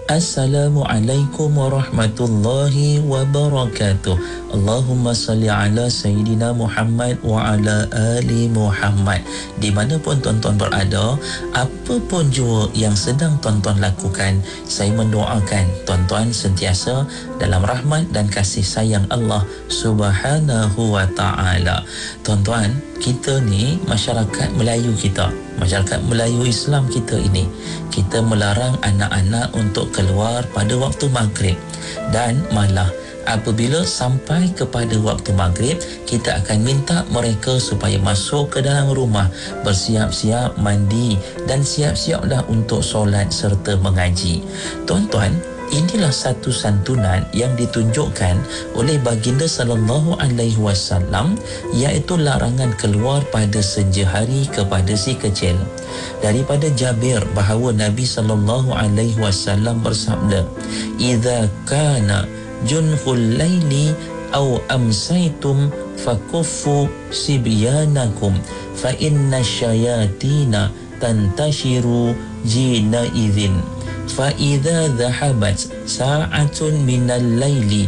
Assalamualaikum warahmatullahi wabarakatuh. Allahumma salli ala Sayyidina Muhammad wa ala ali Muhammad. Di mana pun tuan-tuan berada, apa pun jua yang sedang tuan-tuan lakukan, saya mendoakan tuan-tuan sentiasa dalam rahmat dan kasih sayang Allah Subhanahu wa ta'ala. Tuan-tuan, kita ni masyarakat Melayu kita, masyarakat Melayu Islam kita ini, kita melarang anak-anak untuk keluar pada waktu maghrib, dan malah apabila sampai kepada waktu maghrib, kita akan minta mereka supaya masuk ke dalam rumah, bersiap-siap mandi dan siap-siaplah untuk solat serta mengaji. Tuan-tuan, inilah satu santunan yang ditunjukkan oleh baginda sallallahu alaihi wasallam, iaitu larangan keluar pada senja hari kepada si kecil. Daripada Jabir bahawa Nabi sallallahu alaihi wasallam bersabda, "Idza kana junhul laili aw amsaytum fakuffu sibyanakum fa inna syayatina tantashiru jina idzin fa idza dhahabat sa'atun minal laili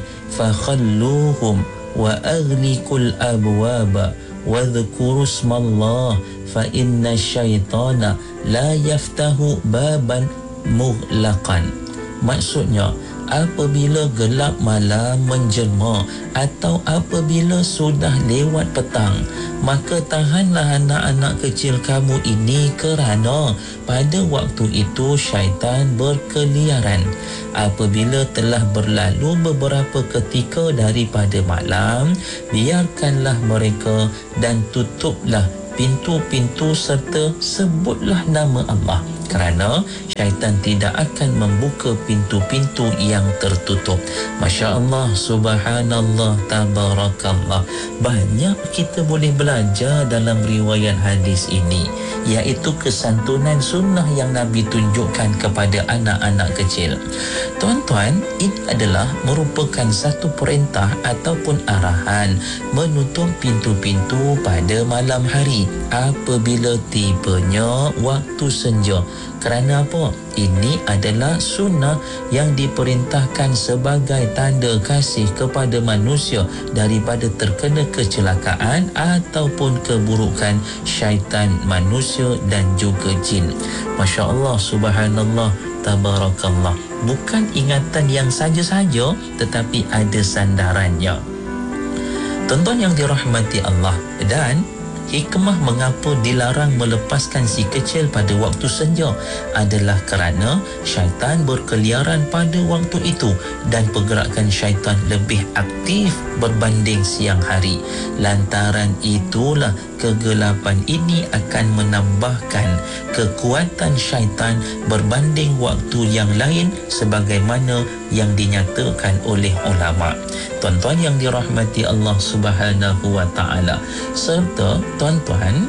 fakhalluhum wa aghliqul abwaba wa dhkuru ismallah fa inna syaitana la yaftahu baban mughlaqan." Maksudnya, apabila gelap malam menjelma atau apabila sudah lewat petang, maka tahanlah anak-anak kecil kamu ini, kerana pada waktu itu syaitan berkeliaran. Apabila telah berlalu beberapa ketika daripada malam, biarkanlah mereka dan tutuplah pintu-pintu serta sebutlah nama Allah, kerana syaitan tidak akan membuka pintu-pintu yang tertutup. Masya Allah, subhanallah, tabarakallah. Banyak kita boleh belajar dalam riwayat hadis ini, iaitu kesantunan sunnah yang Nabi tunjukkan kepada anak-anak kecil. Tuan-tuan, ini adalah merupakan satu perintah ataupun arahan menutup pintu-pintu pada malam hari apabila tibanya waktu senja. Kerana apa? Ini adalah sunnah yang diperintahkan sebagai tanda kasih kepada manusia daripada terkena kecelakaan ataupun keburukan syaitan manusia dan juga jin. Masya Allah, subhanallah, tabarakallah. Bukan ingatan yang saja-saja, tetapi ada sandarannya. Tuan-tuan yang dirahmati Allah, dan hikmah mengapa dilarang melepaskan si kecil pada waktu senja adalah kerana syaitan berkeliaran pada waktu itu dan pergerakan syaitan lebih aktif berbanding siang hari. Lantaran itulah kegelapan ini akan menambahkan kekuatan syaitan berbanding waktu yang lain, sebagaimana yang dinyatakan oleh ulama. Tuan-tuan yang dirahmati Allah Subhanahu wa ta'ala, serta tuan-tuan,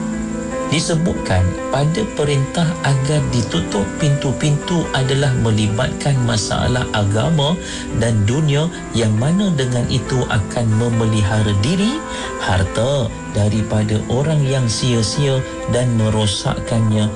disebutkan pada perintah agar ditutup pintu-pintu adalah melibatkan masalah agama dan dunia, yang mana dengan itu akan memelihara diri, harta daripada orang yang sia-sia dan merosakkannya,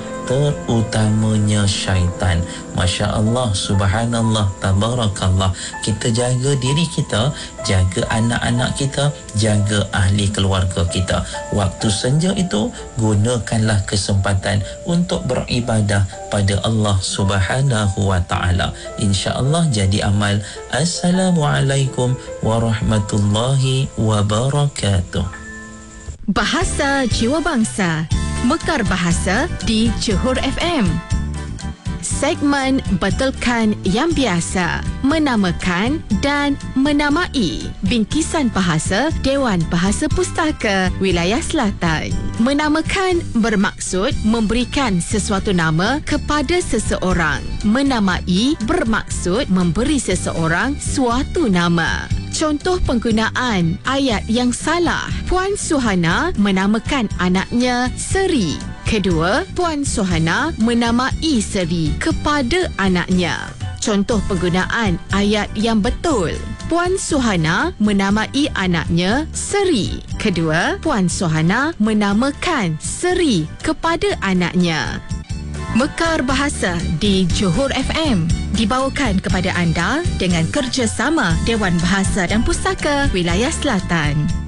terutamanya syaitan. Masya Allah, subhanallah, tabarakallah. Kita jaga diri kita, jaga anak-anak kita, jaga ahli keluarga kita. Waktu senja itu, gunakanlah kesempatan untuk beribadah pada Allah Subhanahu wa ta'ala. InsyaAllah jadi amal. Assalamualaikum warahmatullahi wabarakatuh. Bahasa Jiwa Bangsa, Mekar Bahasa di Johor FM. Segmen Betulkan Yang Biasa, menamakan dan menamai bingkisan bahasa Dewan Bahasa Pustaka Wilayah Selatan. Menamakan bermaksud memberikan sesuatu nama kepada seseorang. Menamai bermaksud memberi seseorang suatu nama. Contoh penggunaan ayat yang salah. Puan Suhana menamakan anaknya Seri. Kedua, Puan Suhana menamai Seri kepada anaknya. Contoh penggunaan ayat yang betul. Puan Suhana menamai anaknya Seri. Kedua, Puan Suhana menamakan Seri kepada anaknya. Mekar Bahasa di Johor FM dibawakan kepada anda dengan kerjasama Dewan Bahasa dan Pustaka Wilayah Selatan.